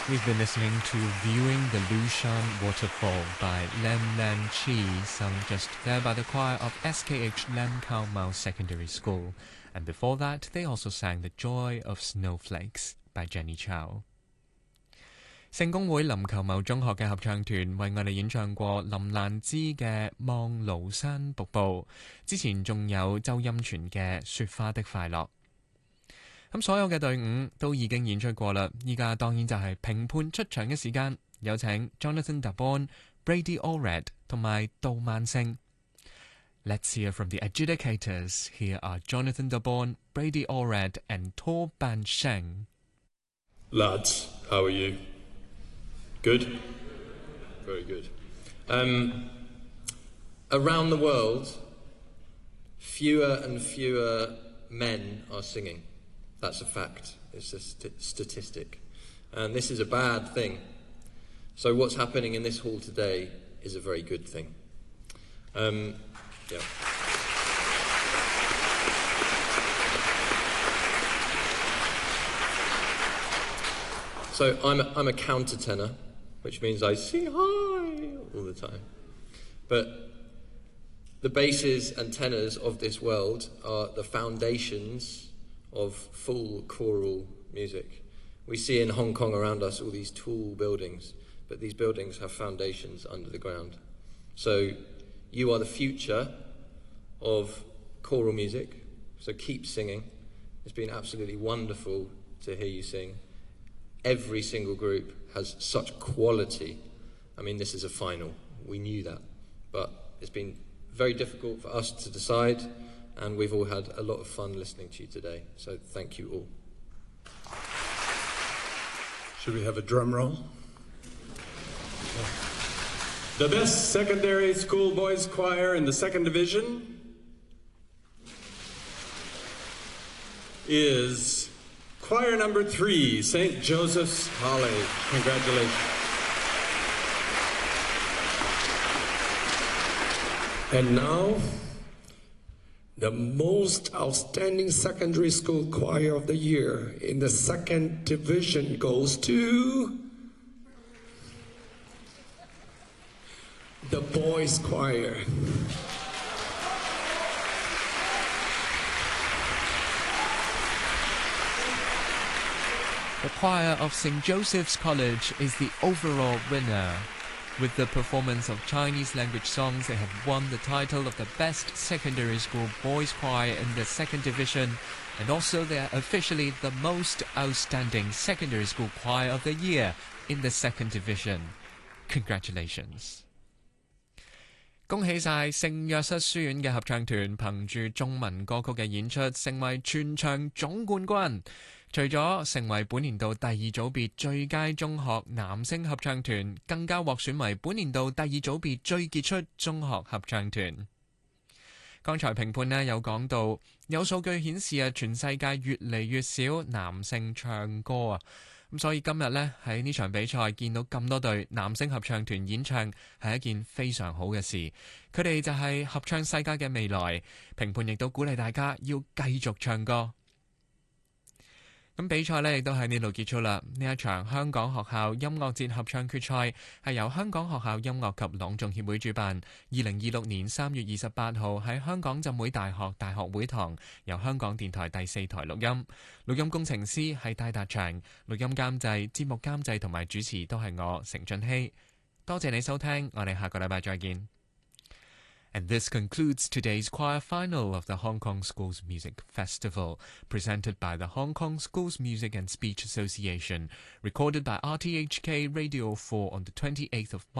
We've been listening to Viewing the Lushan Waterfall by Lam Lan Chi, sung just there by the choir of SKH Lam Khao Mau Secondary School. And before that, they also sang The Joy of Snowflakes by Jenny Chow. 聖公會林球茂中學嘅合唱團為我哋演唱過林蘭芝嘅《望廬山瀑布》，之前仲有周音全嘅《雪花的快樂》。咁所有嘅隊伍都已經演出過啦，依家當然就係評判出場嘅時間，有請 Jonathan Debon、Brady Allred 同埋杜萬勝。Let's hear from the adjudicators. Here are Jonathan Debon, Brady Allred and Tor Ban Sheng. Lads, how are you? Good? Very good. Around the world, fewer and fewer men are singing. That's a fact. It's a statistic. And this is a bad thing. So what's happening in this hall today is a very good thing. Yeah. So I'm a countertenor, which means I sing high all the time. But the basses and tenors of this world are the foundations of full choral music. We see in Hong Kong around us all these tall buildings, but these buildings have foundations under the ground. So you are the future of choral music, so keep singing. It's been absolutely wonderful to hear you sing. Every single group has such quality. I mean, this is a final. We knew that. But it's been very difficult for us to decide, and we've all had a lot of fun listening to you today. So thank you all. Should we have a drum roll? The best secondary school boys choir in the second division is choir number 3, St. Joseph's College. Congratulations. And now, the most outstanding secondary school choir of the year in the second division goes to the boys' choir. The choir of St. Joseph's College is the overall winner. With the performance of Chinese language songs, they have won the title of the best secondary school boys choir in the second division, and also they are officially the most outstanding secondary school choir of the year in the second division. Congratulations! 恭喜晒聖約瑟書院嘅合唱團憑住中文歌曲嘅演出，成為全場總冠軍。除咗成為本年度第2組別最佳中學男聲合唱團，更加獲選為本年度第2組別最傑出中學合唱團。剛才評判呢有講到，有數據顯示全世界越嚟越少男性唱歌啊，咁所以今日呢喺呢場比賽見到咁多隊男聲合唱團演唱係一件非常好嘅事。佢哋就係合唱世界嘅未來，評判亦都鼓勵大家要繼續唱歌。咁比賽呢亦都喺呢度結束啦。呢一場香港學校音樂節合唱決賽係由香港學校音樂及朗誦協會主辦，2026年3月28號喺香港浸會大學大學會堂，由香港電台第4台錄音。錄音工程師係戴達祥，錄音監製、節目監製同埋主持都係我成俊熙。多謝你收聽，我哋下個禮拜再見。And this concludes today's choir final of the Hong Kong Schools Music Festival, presented by the Hong Kong Schools Music and Speech Association, recorded by RTHK Radio 4 on the 28th of